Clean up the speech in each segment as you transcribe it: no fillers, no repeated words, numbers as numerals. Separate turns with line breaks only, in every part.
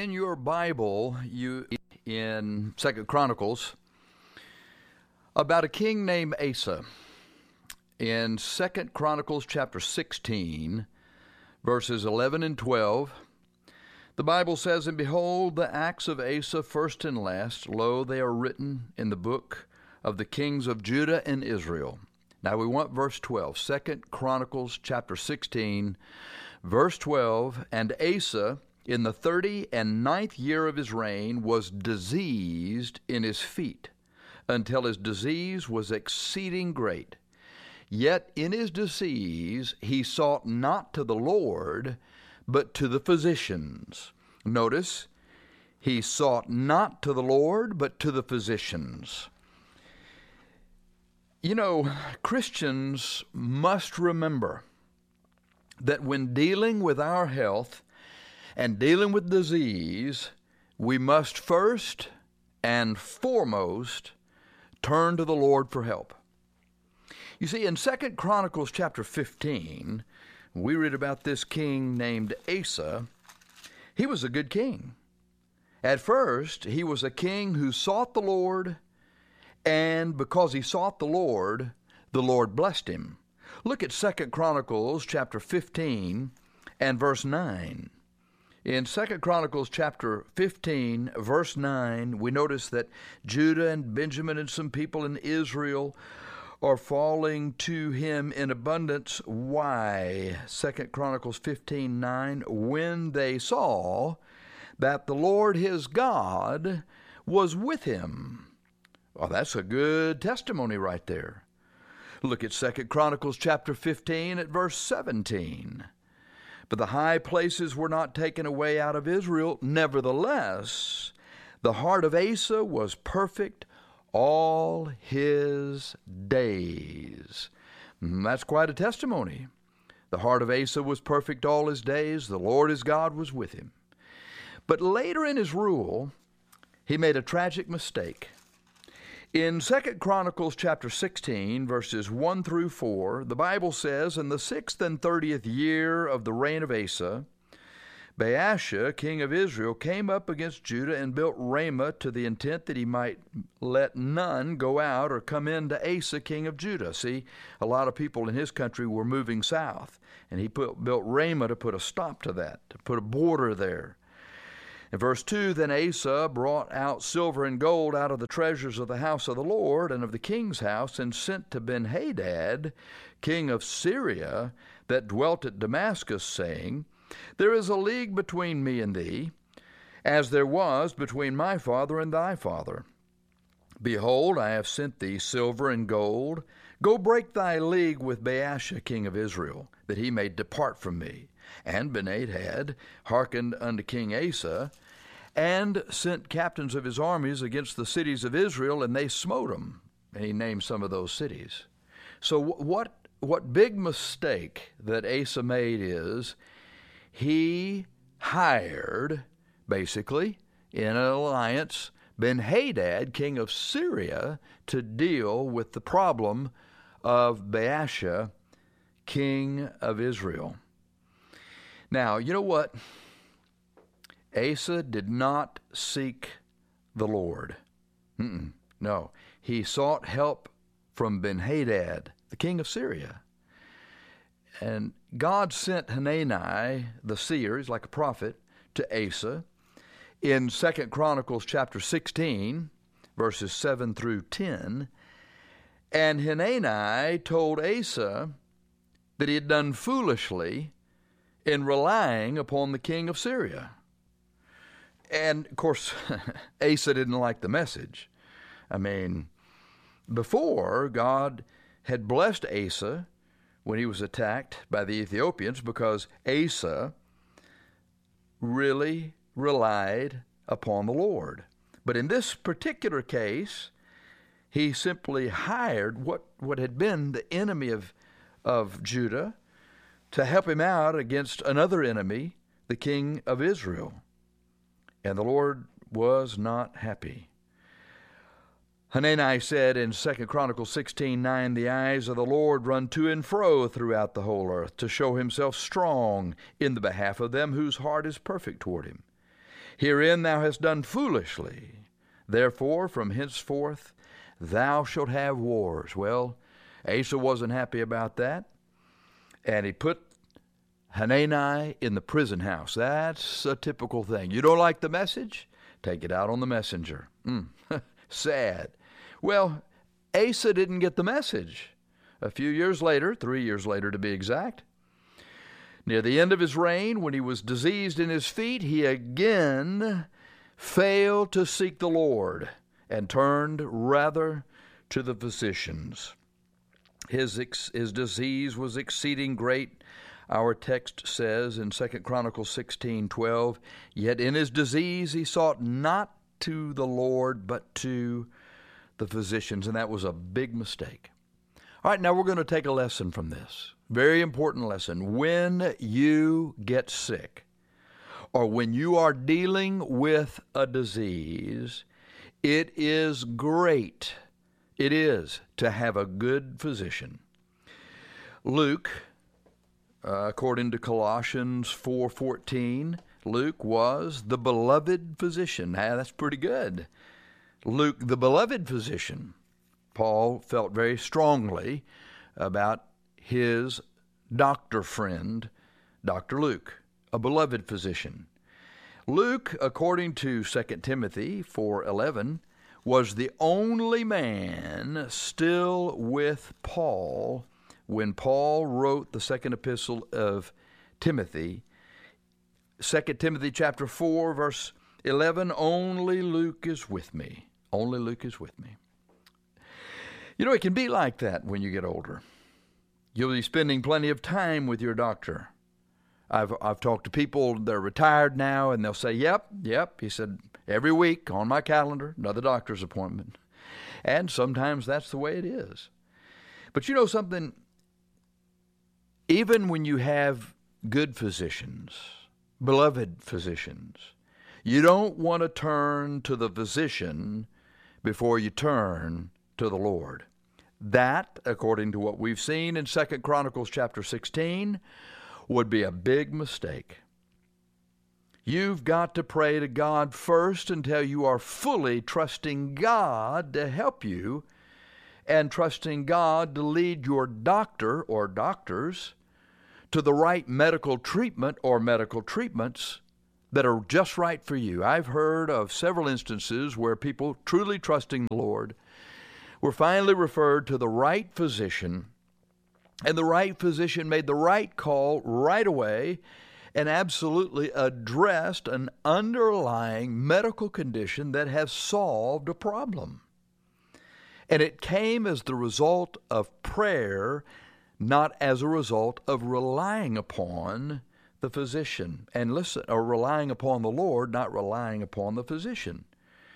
In your Bible, in Second Chronicles, about a king named Asa. In Second Chronicles chapter 16, verses 11 and 12, the Bible says, "And behold, the acts of Asa, first and last, lo, they are written in the book of the kings of Judah and Israel." Now we want verse 12. Second Chronicles chapter 16, verse 12, "And Asa, in the 39th year of his reign, was diseased in his feet, until his disease was exceeding great. Yet in his disease he sought not to the Lord, but to the physicians." Notice, he sought not to the Lord, but to the physicians. You know, Christians must remember that when dealing with our health and dealing with disease, we must first and foremost turn to the Lord for help. You see, in 2 Chronicles chapter 15, we read about this king named Asa. He was a good king. At first, he was a king who sought the Lord, and because he sought the Lord blessed him. Look at 2 Chronicles chapter 15 and verse 9. In 2 Chronicles chapter 15, verse 9, we notice that Judah and Benjamin and some people in Israel are falling to him in abundance. Why? 2 Chronicles 15:9, "When they saw that the Lord his God was with him." Well, that's a good testimony right there. Look at 2 Chronicles chapter 15 at verse 17. "But the high places were not taken away out of Israel. Nevertheless, the heart of Asa was perfect all his days." That's quite a testimony. The heart of Asa was perfect all his days. The Lord his God was with him. But later in his rule, he made a tragic mistake. In 2 Chronicles chapter 16, verses 1 through 4, the Bible says, "In the 6th and 30th year of the reign of Asa, Baasha, king of Israel, came up against Judah and built Ramah to the intent that he might let none go out or come in to Asa, king of Judah." See, a lot of people in his country were moving south, and he built Ramah to put a stop to that, to put a border there. In verse 2, "Then Asa brought out silver and gold out of the treasures of the house of the Lord and of the king's house, and sent to Benhadad, king of Syria, that dwelt at Damascus, saying, There is a league between me and thee, as there was between my father and thy father. Behold, I have sent thee silver and gold. Go break thy league with Baasha, king of Israel, that he may depart from me." And Benhadad hearkened unto King Asa, and sent captains of his armies against the cities of Israel, and they smote them. And he named some of those cities. So what big mistake that Asa made is he hired, basically, in an alliance, Benhadad, king of Syria, to deal with the problem of Baasha, king of Israel. Now, you know what? Asa did not seek the Lord. No, he sought help from Benhadad, the king of Syria. And God sent Hanani, the seer, he's like a prophet, to Asa in 2 Chronicles chapter 16, verses 7 through 10. And Hanani told Asa that he had done foolishly in relying upon the king of Syria. And, of course, Asa didn't like the message. I mean, before, God had blessed Asa when he was attacked by the Ethiopians because Asa really relied upon the Lord. But in this particular case, he simply hired what had been the enemy of Judah to help him out against another enemy, the king of Israel. And the Lord was not happy. Hanani said in 2 Chronicles 16:9, "The eyes of the Lord run to and fro throughout the whole earth, to show himself strong in the behalf of them whose heart is perfect toward him. Herein thou hast done foolishly. Therefore, from henceforth thou shalt have wars. Well, Asa wasn't happy about that, and he put Hanani in the prison house. That's a typical thing. You don't like the message? Take it out on the messenger. Sad. Well, Asa didn't get the message. A few years later, 3 years later to be exact, near the end of his reign, when he was diseased in his feet, he again failed to seek the Lord and turned rather to the physicians. His disease was exceeding great. Our text says in 2 Chronicles 16:12, yet in his disease he sought not to the Lord, but to the physicians, and that was a big mistake. All right, now we're going to take a lesson from this. Very important lesson. When you get sick, or when you are dealing with a disease, it is great. It is to have a good physician. Luke, according to Colossians 4:14, Luke was the beloved physician. Now, that's pretty good. Luke, the beloved physician. Paul felt very strongly about his doctor friend, Dr. Luke, a beloved physician. Luke, according to 2 Timothy 4:11, was the only man still with Paul when Paul wrote the second epistle of Timothy. 2 Timothy chapter 4, verse 11, only Luke is with me. Only Luke is with me. You know, it can be like that when you get older. You'll be spending plenty of time with your doctor. I've talked to people, they're retired now, and they'll say, yep. He said, every week on my calendar, another doctor's appointment. And sometimes that's the way it is. But you know something? Even when you have good physicians, beloved physicians, you don't want to turn to the physician before you turn to the Lord. That, according to what we've seen in 2 Chronicles chapter 16, would be a big mistake. You've got to pray to God first until you are fully trusting God to help you and trusting God to lead your doctor or doctors to the right medical treatment or medical treatments that are just right for you. I've heard of several instances where people truly trusting the Lord were finally referred to the right physician, and the right physician made the right call right away and absolutely addressed an underlying medical condition that has solved a problem. And it came as the result of prayer, not as a result of relying upon the physician. And listen, or relying upon the Lord, not relying upon the physician.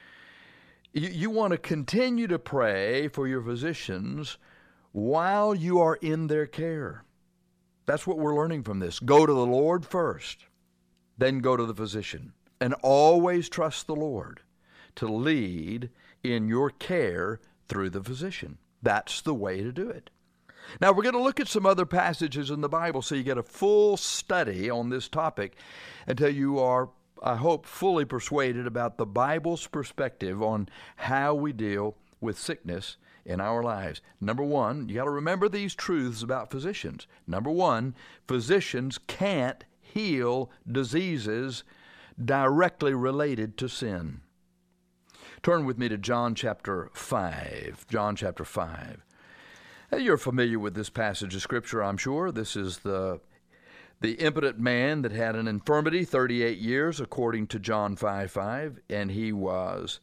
You want to continue to pray for your physicians while you are in their care. That's what we're learning from this. Go to the Lord first, then go to the physician. And always trust the Lord to lead in your care through the physician. That's the way to do it. Now, we're going to look at some other passages in the Bible so you get a full study on this topic until you are, I hope, fully persuaded about the Bible's perspective on how we deal with sickness in our lives. Number one, you got to remember these truths about physicians. Number one, physicians can't heal diseases directly related to sin. Turn with me to John chapter 5. John chapter 5. You're familiar with this passage of Scripture, I'm sure. This is the impotent man that had an infirmity 38 years, according to John 5:5, and he was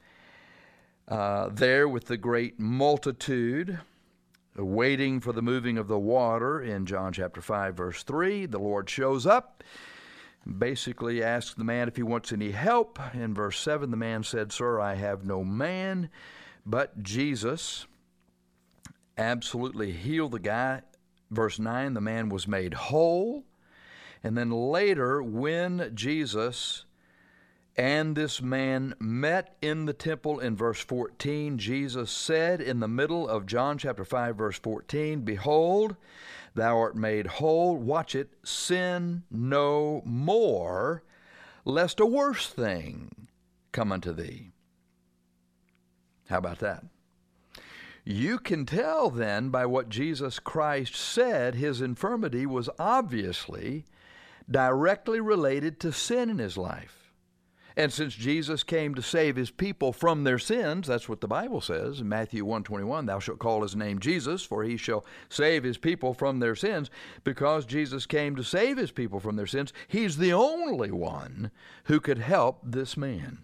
there with the great multitude, waiting for the moving of the water. In John chapter 5, verse 3, the Lord shows up, basically asks the man if he wants any help. In verse 7, the man said, "Sir, I have no man." But Jesus absolutely healed the guy. Verse 9, the man was made whole. And then later, when Jesus and this man met in the temple in verse 14, Jesus said in the middle of John chapter 5, verse 14, "Behold, thou art made whole." Watch it. "Sin no more, lest a worse thing come unto thee. How about that? You can tell then by what Jesus Christ said, his infirmity was obviously directly related to sin in his life. And since Jesus came to save his people from their sins, that's what the Bible says in Matthew 1:21, thou shalt call his name Jesus, for he shall save his people from their sins. Because Jesus came to save his people from their sins, he's the only one who could help this man.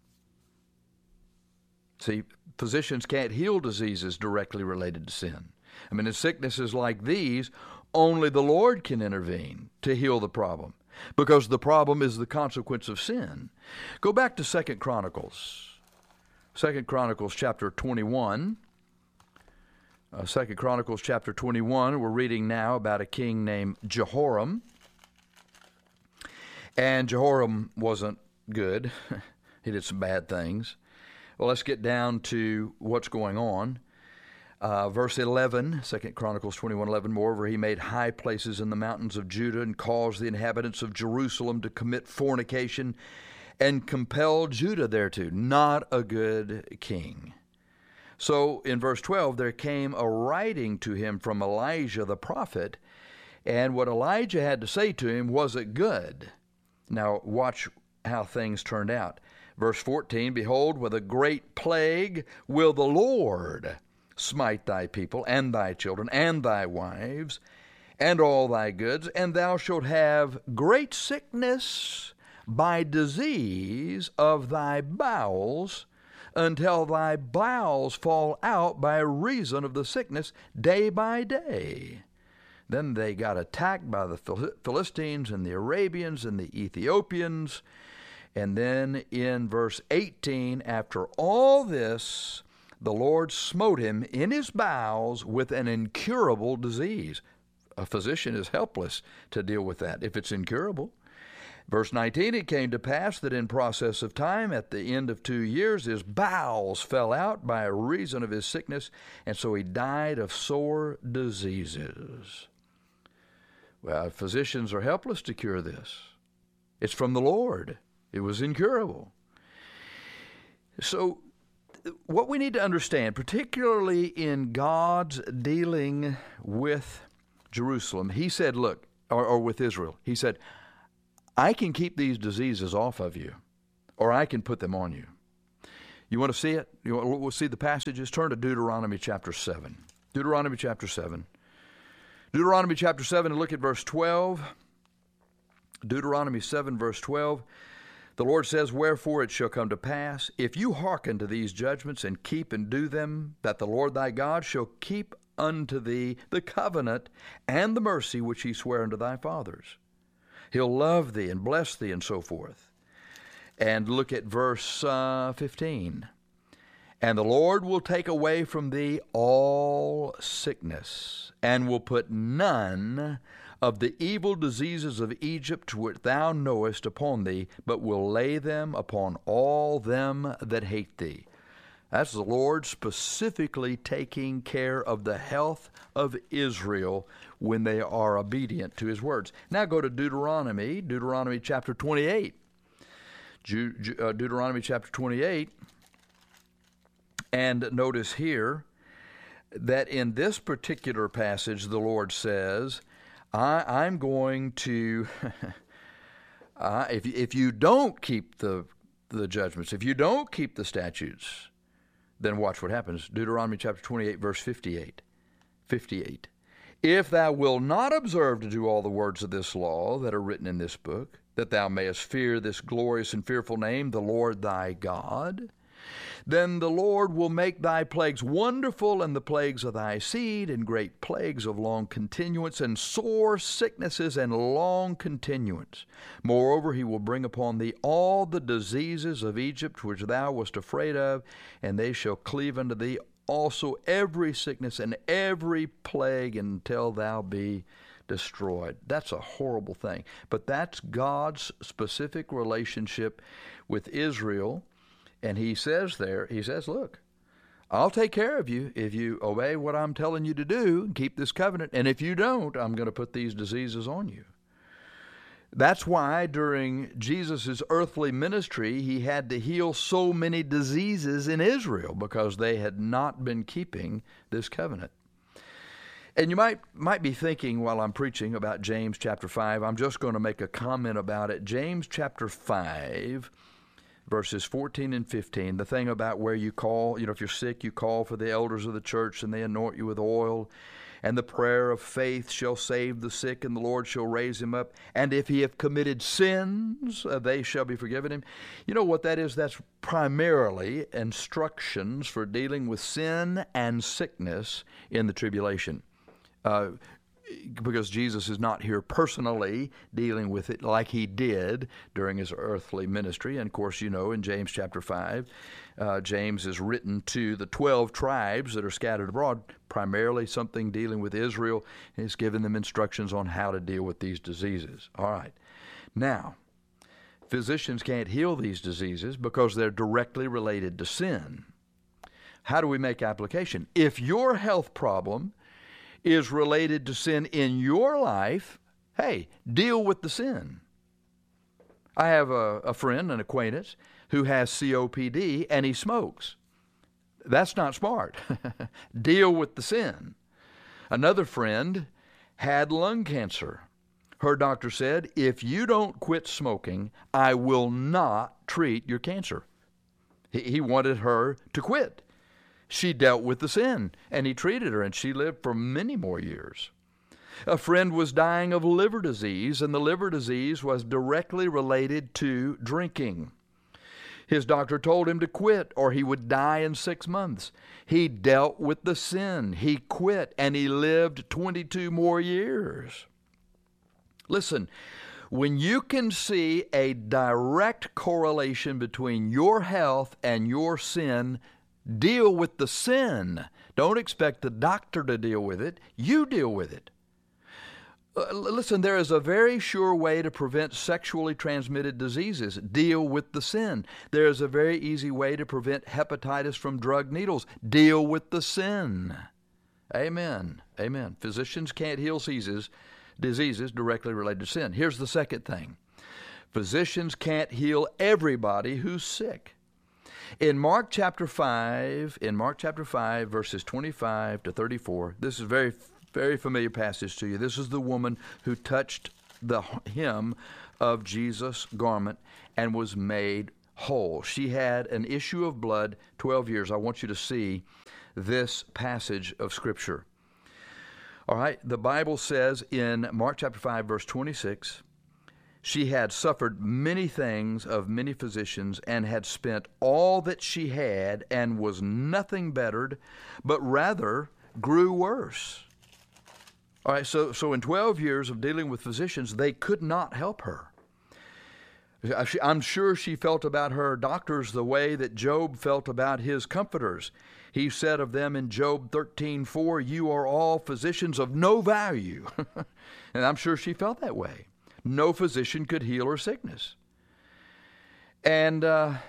See, physicians can't heal diseases directly related to sin. I mean, in sicknesses like these, only the Lord can intervene to heal the problem, because the problem is the consequence of sin. Go back to 2 Chronicles. 2 Chronicles chapter 21. 2 Chronicles chapter 21, we're reading now about a king named Jehoram. And Jehoram wasn't good. He did some bad things. Well, let's get down to what's going on. Verse 11, 2 Chronicles 21:11, moreover, he made high places in the mountains of Judah and caused the inhabitants of Jerusalem to commit fornication and compelled Judah thereto. Not a good king. So in verse 12, there came a writing to him from Elijah the prophet, and what Elijah had to say to him wasn't good. Now watch how things turned out. Verse 14, behold, with a great plague will the Lord smite thy people, and thy children, and thy wives, and all thy goods, and thou shalt have great sickness by disease of thy bowels, until thy bowels fall out by reason of the sickness day by day. Then they got attacked by the Philistines and the Arabians and the Ethiopians. And then in verse 18, after all this, the Lord smote him in his bowels with an incurable disease. A physician is helpless to deal with that if it's incurable. Verse 19, it came to pass that in process of time, at the end of 2 years, his bowels fell out by reason of his sickness, and so he died of sore diseases. Well, physicians are helpless to cure this. It's from the Lord. It was incurable. So what we need to understand, particularly in God's dealing with Jerusalem, he said, look, or with Israel, he said, I can keep these diseases off of you, or I can put them on you. You want to see it? We'll see the passages? Turn to Deuteronomy chapter 7. Deuteronomy chapter 7. Deuteronomy chapter 7, and look at verse 12. Deuteronomy 7, verse 12. The Lord says, wherefore it shall come to pass, if you hearken to these judgments and keep and do them, that the Lord thy God shall keep unto thee the covenant and the mercy which he sware unto thy fathers. He'll love thee and bless thee and so forth. And look at verse 15. And the Lord will take away from thee all sickness, and will put none of the evil diseases of Egypt which thou knowest upon thee, but will lay them upon all them that hate thee. That's the Lord specifically taking care of the health of Israel when they are obedient to his words. Now go to Deuteronomy chapter 28. Deuteronomy chapter 28, and notice here that in this particular passage the Lord says, I'm going to, if you don't keep the judgments, if you don't keep the statutes, then watch what happens. Deuteronomy chapter 28, verse 58. If thou wilt not observe to do all the words of this law that are written in this book, that thou mayest fear this glorious and fearful name, the Lord thy God, then the Lord will make thy plagues wonderful, and the plagues of thy seed, and great plagues of long continuance, and sore sicknesses and long continuance. Moreover, he will bring upon thee all the diseases of Egypt which thou wast afraid of, and they shall cleave unto thee also every sickness and every plague until thou be destroyed. That's a horrible thing. But that's God's specific relationship with Israel. And he says there, look, I'll take care of you if you obey what I'm telling you to do and keep this covenant. And if you don't, I'm going to put these diseases on you. That's why during Jesus' earthly ministry, he had to heal so many diseases in Israel, because they had not been keeping this covenant. And you might be thinking while I'm preaching about James chapter 5, I'm just going to make a comment about it. James chapter 5, verses 14 and 15, the thing about where you call, if you're sick, you call for the elders of the church, and they anoint you with oil. And the prayer of faith shall save the sick, and the Lord shall raise him up. And if he have committed sins, they shall be forgiven him. You know what that is? That's primarily instructions for dealing with sin and sickness in the tribulation. Because Jesus is not here personally dealing with it like he did during his earthly ministry. And of course, in James chapter 5, James is written to the 12 tribes that are scattered abroad, primarily something dealing with Israel. He's given them instructions on how to deal with these diseases. All right. Now, physicians can't heal these diseases because they're directly related to sin. How do we make application? If your health problem is related to sin in your life, hey, deal with the sin. I have a friend, an acquaintance, who has COPD and he smokes. That's not smart. Deal with the sin. Another friend had lung cancer. Her doctor said, if you don't quit smoking, I will not treat your cancer. He wanted her to quit. She dealt with the sin, and he treated her, and she lived for many more years. A friend was dying of liver disease, and the liver disease was directly related to drinking. His doctor told him to quit, or he would die in 6 months. He dealt with the sin. He quit, and he lived 22 more years. Listen, when you can see a direct correlation between your health and your sin, deal with the sin. Don't expect the doctor to deal with it. You deal with it. Listen, there is a very sure way to prevent sexually transmitted diseases. Deal with the sin. There is a very easy way to prevent hepatitis from drug needles. Deal with the sin. Amen. Amen. Physicians can't heal diseases directly related to sin. Here's the second thing. Physicians can't heal everybody who's sick. In Mark chapter 5, verses 25 to 34, this is a very, very familiar passage to you. This is the woman who touched the hem of Jesus' garment and was made whole. She had an issue of blood 12 years. I want you to see this passage of Scripture. All right, the Bible says in Mark chapter 5, verse 26, she had suffered many things of many physicians and had spent all that she had and was nothing bettered, but rather grew worse. All right, so in 12 years of dealing with physicians, they could not help her. I'm sure she felt about her doctors the way that Job felt about his comforters. He said of them in Job 13:4, you are all physicians of no value. And I'm sure she felt that way. No physician could heal her sickness. And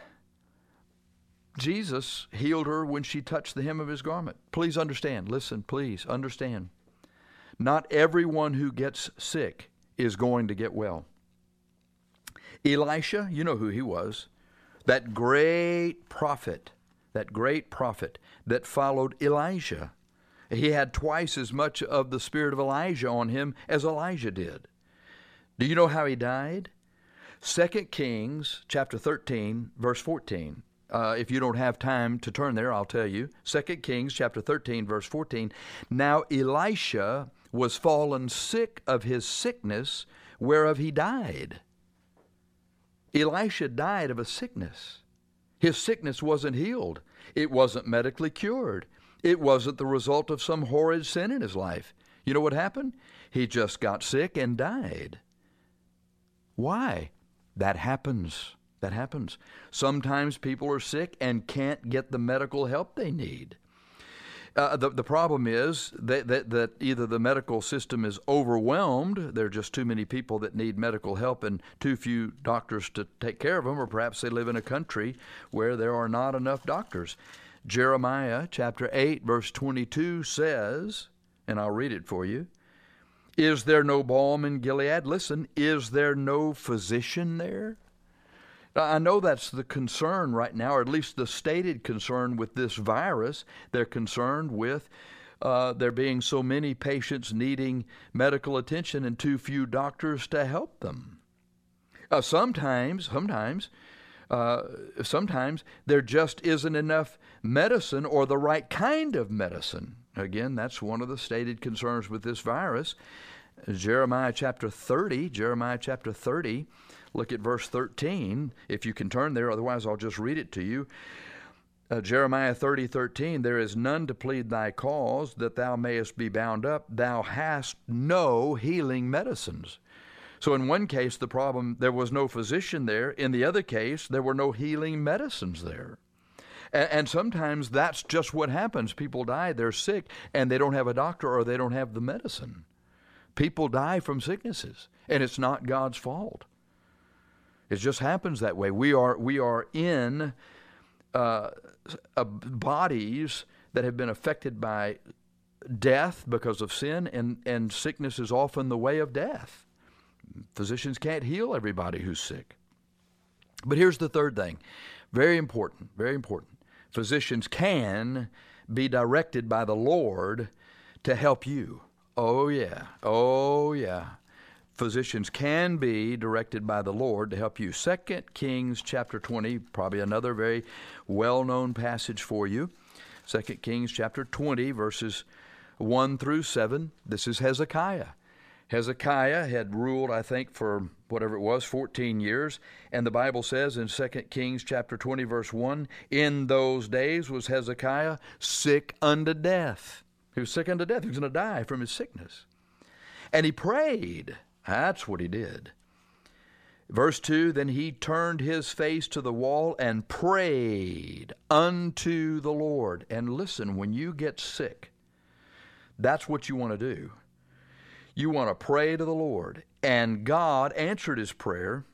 Jesus healed her when she touched the hem of his garment. Please understand. Listen, please understand. Not everyone who gets sick is going to get well. Elisha, you know who he was, that great prophet that followed Elijah. He had twice as much of the spirit of Elijah on him as Elijah did. Do you know how he died? 2 Kings chapter 13, verse 14. If you don't have time to turn there, I'll tell you. 2 Kings chapter 13, verse 14. Now Elisha was fallen sick of his sickness, whereof he died. Elisha died of a sickness. His sickness wasn't healed. It wasn't medically cured. It wasn't the result of some horrid sin in his life. You know what happened? He just got sick and died. Why? That happens. That happens. Sometimes people are sick and can't get the medical help they need. The problem is that either the medical system is overwhelmed, there are just too many people that need medical help and too few doctors to take care of them, or perhaps they live in a country where there are not enough doctors. Jeremiah chapter 8, verse 22 says, and I'll read it for you, Is there no balm in Gilead? Listen, is there no physician there? I know that's the concern right now, or at least the stated concern with this virus. They're concerned with there being so many patients needing medical attention and too few doctors to help them. Sometimes there just isn't enough medicine or the right kind of medicine. Again, that's one of the stated concerns with this virus. Jeremiah chapter 30, look at verse 13, if you can turn there, otherwise I'll just read it to you. Jeremiah 30:13, there is none to plead thy cause, that thou mayest be bound up. Thou hast no healing medicines. So in one case, the problem, there was no physician there. In the other case, there were no healing medicines there. And sometimes that's just what happens. People die, they're sick, and they don't have a doctor or they don't have the medicine. People die from sicknesses, and it's not God's fault. It just happens that way. We are in bodies that have been affected by death because of sin, and sickness is often the way of death. Physicians can't heal everybody who's sick. But here's the third thing. Very important, very important. Physicians can be directed by the Lord to help you. Oh yeah. Physicians can be directed by the Lord to help you. 2 Kings chapter 20, probably another very well-known passage for you. 2 Kings chapter 20, verses 1 through 7. This is Hezekiah. Hezekiah had ruled, I think, for whatever it was, 14 years. And the Bible says in 2 Kings chapter 20, verse 1, in those days was Hezekiah sick unto death. He was sick unto death. He was going to die from his sickness. And he prayed. That's what he did. Verse 2, then he turned his face to the wall and prayed unto the Lord. And listen, when you get sick, that's what you want to do. You want to pray to the Lord. And God answered his prayer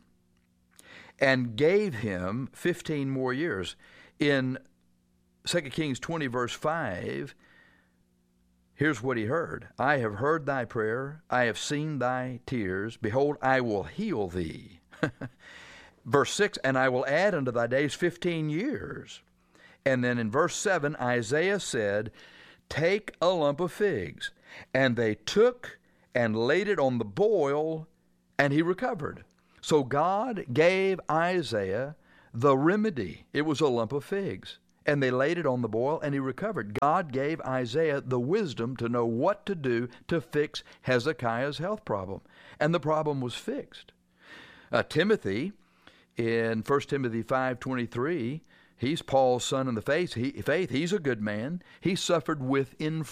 and gave him 15 more years. In 2 Kings 20, verse 5, here's what he heard. I have heard thy prayer. I have seen thy tears. Behold, I will heal thee. Verse 6, and I will add unto thy days 15 years. And then in verse 7, Isaiah said, take a lump of figs. And they took and laid it on the boil, and he recovered. So God gave Isaiah the remedy. It was a lump of figs. And they laid it on the boil, and he recovered. God gave Isaiah the wisdom to know what to do to fix Hezekiah's health problem. And the problem was fixed. Timothy, in 1 Timothy 5:23, he's Paul's son in the faith. He's a good man. He suffered with